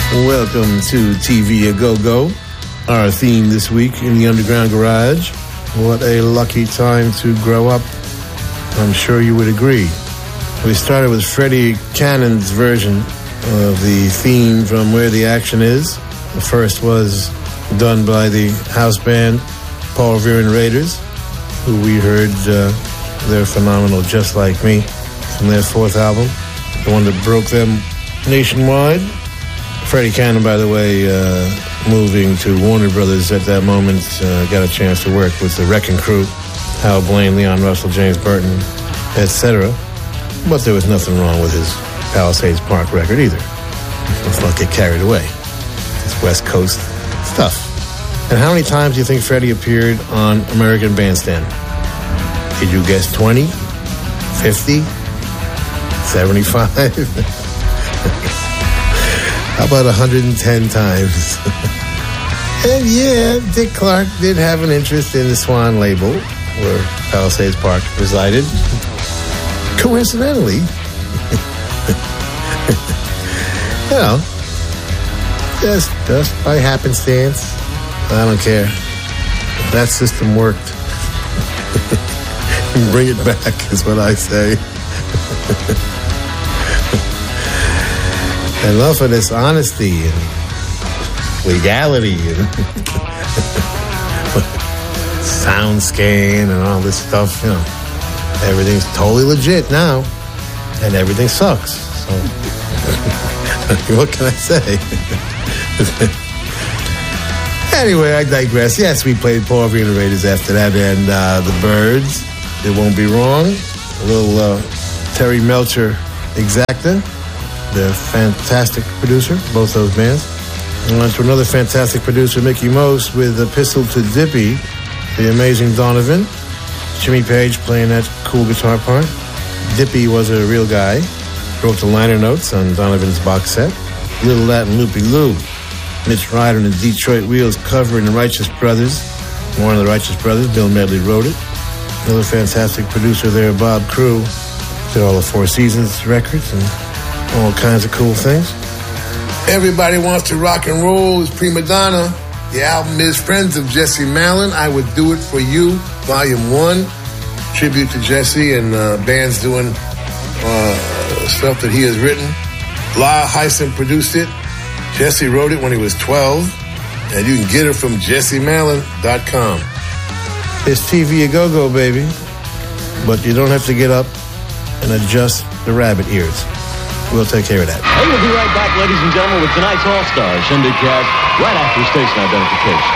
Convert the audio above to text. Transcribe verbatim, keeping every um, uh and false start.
Welcome to T V A Go-Go, our theme this week in the Underground Garage. What a lucky time to grow up. I'm sure you would agree. We started with Freddie Cannon's version of the theme from Where the Action Is. The first was done by the house band Paul Revere and Raiders, who we heard uh, their phenomenal Just Like Me from their fourth album, the one that broke them nationwide. Freddie Cannon, by the way, uh, moving to Warner Brothers at that moment, uh, got a chance to work with the Wrecking Crew, Hal Blaine, Leon Russell, James Burton, et cetera. But there was nothing wrong with his Palisades Park record either. Let's not get carried away. It's West Coast stuff. And how many times do you think Freddie appeared on American Bandstand? Did you guess twenty? fifty? seventy-five? How about one hundred ten times? And yeah, Dick Clark did have an interest in the Swan label, where Palisades Park resided. Coincidentally, you know, just, just by happenstance, I don't care. That system worked. Bring it back is what I say. And love for this honesty and legality and sound scan and all this stuff, you know. Everything's totally legit now, and everything sucks. So, what can I say? Anyway, I digress. Yes, we played Paul Revere and the Raiders after that, and uh, the Byrds. It won't be wrong. A little uh, Terry Melcher Exacta, the fantastic producer, both those bands. And on to another fantastic producer, Mickey Most, with Epistle to Dippy, the amazing Donovan. Jimmy Page playing that cool guitar part. Dippy was a real guy. Wrote the liner notes on Donovan's box set. Little Latin Loopy Lou. Mitch Ryder and the Detroit Wheels covering the Righteous Brothers. One of the Righteous Brothers, Bill Medley, wrote it. Another fantastic producer there, Bob Crew. Did all the Four Seasons records and all kinds of cool things. Everybody Wants to Rock and Roll is Prima Donna. The album is Friends of Jesse Malin. I Would Do It For You, Volume one. Tribute to Jesse and uh, bands doing uh, stuff that he has written. Lyle Hyson produced it. Jesse wrote it when he was twelve. And you can get it from jesse malin dot com. It's T V A Go-Go, baby. But you don't have to get up and adjust the rabbit ears. We'll take care of that. And we'll be right back, ladies and gentlemen, with tonight's All-Star Shindig Cast right after station identification.